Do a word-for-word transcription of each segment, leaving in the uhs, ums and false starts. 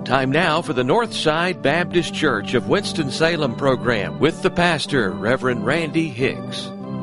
Time now for the Northside Baptist Church of Winston-Salem program with the pastor, Reverend Randy Hicks.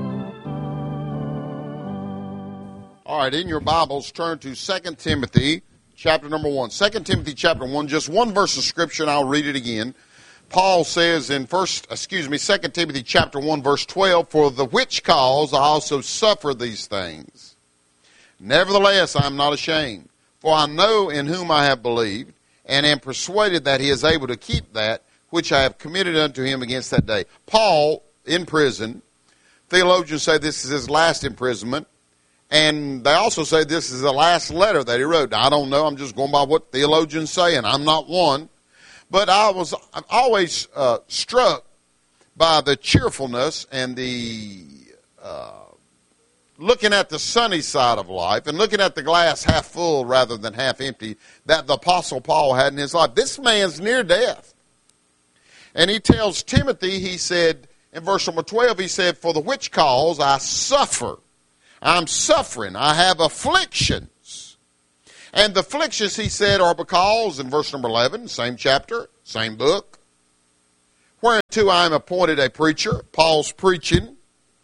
All right, in your Bibles, turn to Second Timothy chapter number one. Second Timothy chapter one, just one verse of Scripture, and I'll read it again. Paul says in first, excuse me, Second Timothy chapter one, verse twelve, "For the which cause I also suffer these things. Nevertheless, I am not ashamed, for I know in whom I have believed, and am persuaded that he is able to keep that which I have committed unto him against that day." Paul, in prison, theologians say this is his last imprisonment, and they also say this is the last letter that he wrote. Now, I don't know, I'm just going by what theologians say, and I'm not one. But I was I'm always uh, struck by the cheerfulness and the uh, looking at the sunny side of life and looking at the glass half full rather than half empty that the Apostle Paul had in his life. This man's near death. And he tells Timothy, he said, in verse number twelve, he said, "For the which cause I suffer." I'm suffering. I have afflictions. And the afflictions, he said, are because, in verse number eleven, same chapter, same book, "Whereunto I am appointed a preacher." Paul's preaching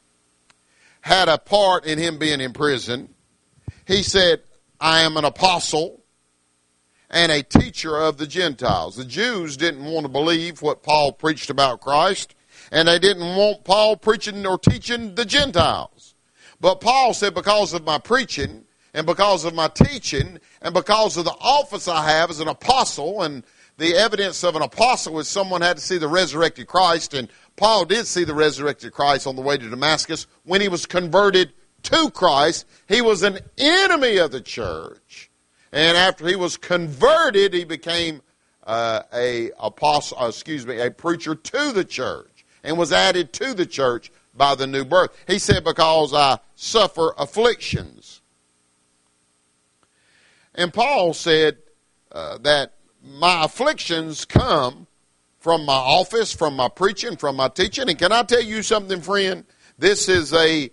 had a part in him being in prison. He said, "I am an apostle and a teacher of the Gentiles." The Jews didn't want to believe what Paul preached about Christ, and they didn't want Paul preaching or teaching the Gentiles. But Paul said, because of my preaching and because of my teaching and because of the office I have as an apostle, and the evidence of an apostle is someone had to see the resurrected Christ, and Paul did see the resurrected Christ on the way to Damascus. When he was converted to Christ, he was an enemy of the church. And after he was converted, he became uh, a apostle, uh, excuse me, a preacher to the church and was added to the church by the new birth. He said, "Because I suffer afflictions." And Paul said uh, that my afflictions come from my office, from my preaching, from my teaching. And can I tell you something, friend? This is a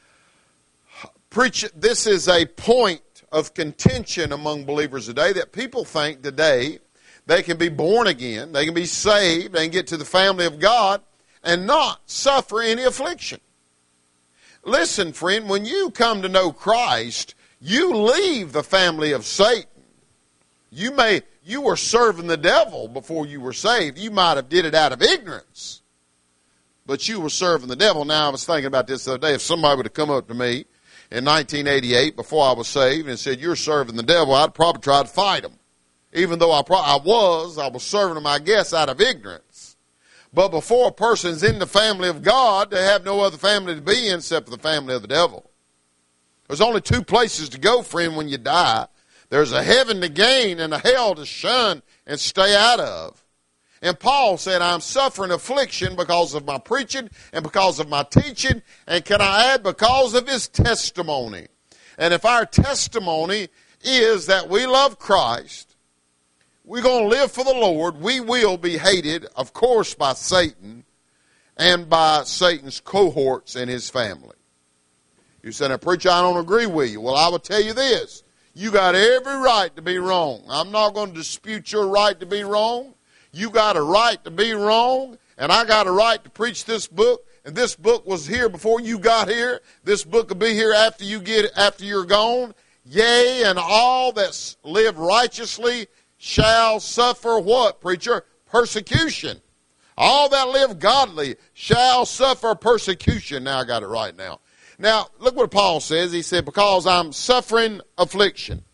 preach. This is a point of contention among believers today, that people think today they can be born again, they can be saved, they can get to the family of God and not suffer any affliction. Listen, friend, when you come to know Christ, you leave the family of Satan. You may you were serving the devil before you were saved. You might have did it out of ignorance, but you were serving the devil. Now, I was thinking about this the other day. If somebody would have come up to me in nineteen eighty-eight before I was saved and said, "You're serving the devil," I'd probably try to fight him. Even though I, pro- I was, I was serving him, I guess, out of ignorance. But before a person's in the family of God, they have no other family to be in except for the family of the devil. There's only two places to go, friend, when you die. There's a heaven to gain and a hell to shun and stay out of. And Paul said, "I'm suffering affliction because of my preaching and because of my teaching." And can I add, because of his testimony. And if our testimony is that we love Christ, we're going to live for the Lord, we will be hated, of course, by Satan and by Satan's cohorts and his family. You said, "Now, preacher, I don't agree with you." Well, I will tell you this. You got every right to be wrong. I'm not going to dispute your right to be wrong. You got a right to be wrong, and I got a right to preach this book. And this book was here before you got here. This book will be here after you get after you're gone. Yea, and all that live righteously shall suffer what, preacher? Persecution. All that live godly shall suffer persecution. Now I got it right now. Now, look what Paul says. He said, "Because I'm suffering affliction."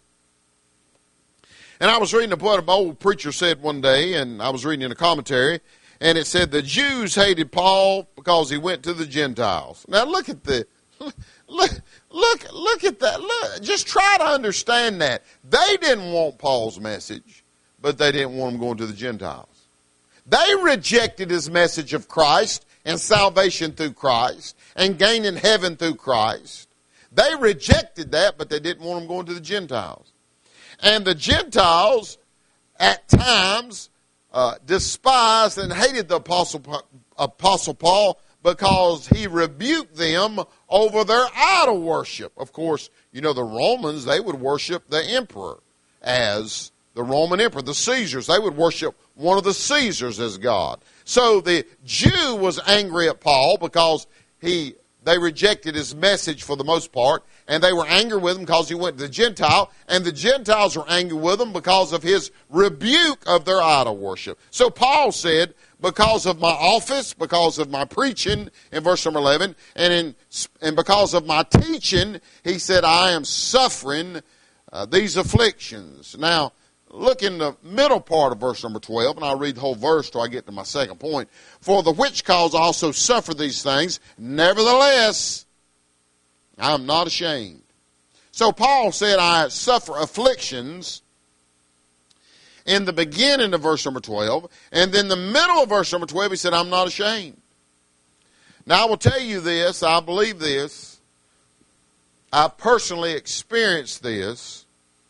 And I was reading what an old preacher said one day, and I was reading in a commentary, and it said the Jews hated Paul because he went to the Gentiles. Now, look at the, look, look, look at that. Look, just try to understand that. They didn't want Paul's message, but they didn't want him going to the Gentiles. They rejected his message of Christ and salvation through Christ and gaining heaven through Christ. They rejected that, but they didn't want him going to the Gentiles. And the Gentiles, at times, uh, despised and hated the Apostle, Apostle Paul because he rebuked them over their idol worship. Of course, you know, the Romans, they would worship the emperor as the Roman emperor, the Caesars. They would worship one of the Caesars as God. So the Jew was angry at Paul because he they rejected his message for the most part, and they were angry with him because he went to the Gentile, and the Gentiles were angry with him because of his rebuke of their idol worship. So Paul said, because of my office, because of my preaching, in verse number eleven, and in and because of my teaching, he said, I am suffering uh, these afflictions. Now, look in the middle part of verse number twelve, and I'll read the whole verse till I get to my second point. For the which cause I also suffer these things, nevertheless, I am not ashamed. So Paul said, I suffer afflictions in the beginning of verse number twelve, and then the middle of verse number twelve, he said, I'm not ashamed. Now, I will tell you this, I believe this, I personally experienced this,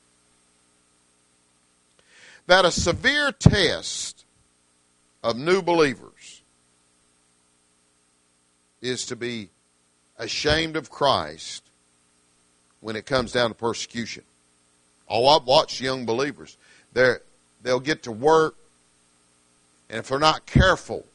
that a severe test of new believers is to be ashamed of Christ when it comes down to persecution. Oh, I've watched young believers. They're, they'll get to work, and if they're not careful,